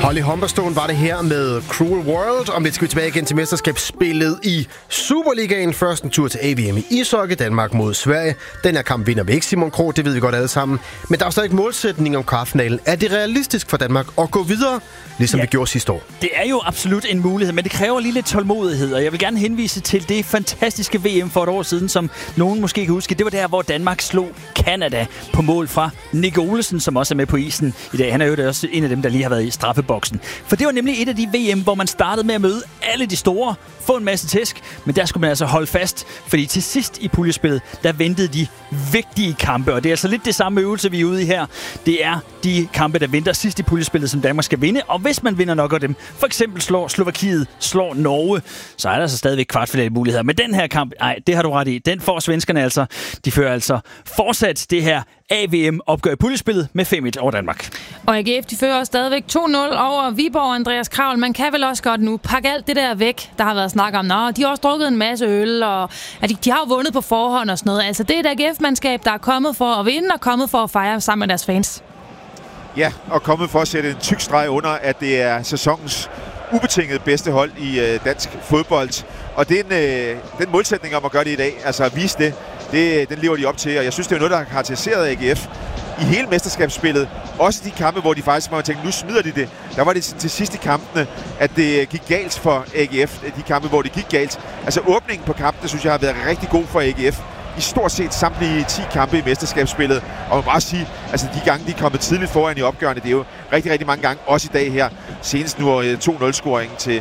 Holly Humberstone var det her med Cruel World. Om lidt skal vi tilbage igen til mesterskabsspillet i Superligaen. Først en tur til AVM i ishockey, Danmark mod Sverige. Den her kamp vinder vi ikke, Simon Krog, det ved vi godt alle sammen. Men der er stadig målsætning om kvartfinalen. Er det realistisk for Danmark at gå videre, ligesom vi gjorde sidste år? Det er jo absolut en mulighed, men det kræver lige lidt tålmodighed. Og jeg vil gerne henvise til det fantastiske VM for et år siden, som nogen måske kan huske. Det var der, hvor Danmark slog Canada på mål fra Nick Olesen, som også er med på isen i dag. Han er jo også en af dem, der lige har været i straffeboksen. For det var nemlig et af de VM, hvor man startede med at møde alle de store, få en masse tæsk, men der skulle man altså holde fast, fordi til sidst i puljespillet, der ventede de vigtige kampe, og det er altså lidt det samme øvelse, vi er ude i her. Det er de kampe, der venter sidst i puljespillet, som Danmark skal vinde, og hvis man vinder nok af dem, for eksempel slår Slovakiet, slår Norge, så er der altså stadigvæk kvartfinale muligheder. Men den her kamp, det har du ret i, den får svenskerne altså. De fører altså fortsat det her AVM-opgør i puljespillet med 5-1 over Danmark. Og AGF, de fører stadigvæk 2-0 over Viborg. Andreas Kravl, man kan vel også godt nu pakke alt det der væk, der har været snak om. Nå, de har også drukket en masse øl, og de har jo vundet på forhånd og sådan noget. Altså, det er et AGF-mandskab, der er kommet for at vinde og kommet for at fejre sammen med deres fans. Ja, og kommet for at sætte en tyk streg under, at det er sæsonens ubetinget bedste hold i dansk fodbold. Og den målsætning om at gøre det i dag, altså at vise det, den lever de op til. Og jeg synes, det er noget, der har karakteriseret AGF i hele mesterskabsspillet. Også de kampe, hvor de faktisk må tænke, nu smider de det. Der var det til sidst i kampene, at det gik galt for AGF. De kampe, hvor det gik galt. Altså åbningen på kampene, synes jeg, har været rigtig god for AGF. I stort set samtlige 10 kampe i mesterskabsspillet. Og man må bare sige, altså de gange, de er kommet tidligt foran i opgørende, det er jo rigtig, rigtig mange gange, også i dag her. Senest nu 2-0-scoringen til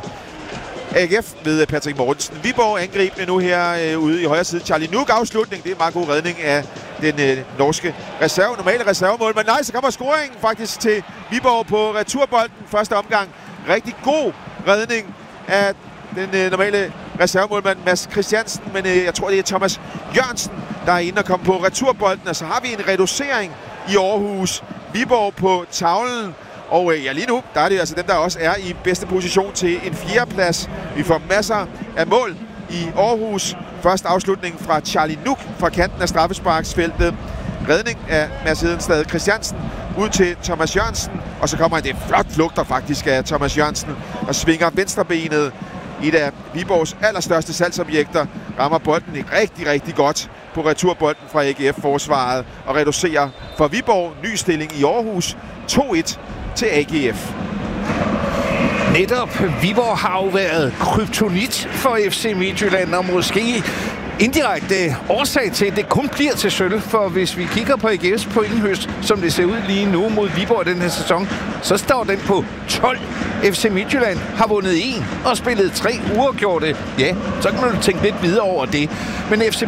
AGF ved Patrick Mortensen. Viborg angribende nu her ude i højre side. Charlie Nuuk afslutning. Det er en meget god redning af den norske normale reservemål. Men nej, så kommer scoringen faktisk til Viborg på returbolden. Første omgang. Rigtig god redning af den normale reservemålmand Mads Christiansen. Men jeg tror, det er Thomas Jørgensen, der er inde og komme på returbolden. Og så har vi en reducering i Aarhus. Viborg på tavlen. Og lige nu, der er det altså dem, der også er i bedste position til en 4. plads. Vi får masser af mål i Aarhus. Først afslutning fra Charlie Nuuk fra kanten af straffesparksfeltet. Redning af Mads Hedenstad Christiansen ud til Thomas Jørgensen. Og så kommer det flot flugter faktisk af Thomas Jørgensen og svinger venstrebenet. Et af Viborgs allerstørste salgsobjekter rammer bolden rigtig, rigtig godt på returbolden fra AGF-forsvaret og reducerer for Viborg ny stilling i Aarhus 2-1 til AGF. Netop Viborg har jo været kryptonit for FC Midtjylland, og måske indirekte årsag til, at det kun bliver til sølv. For hvis vi kigger på AGF's pointhøst, som det ser ud lige nu mod Viborg den her sæson, så står den på 12. FC Midtjylland har vundet 1 og spillet 3 uafgjorte. Ja, så kan man jo tænke lidt videre over det. Men FC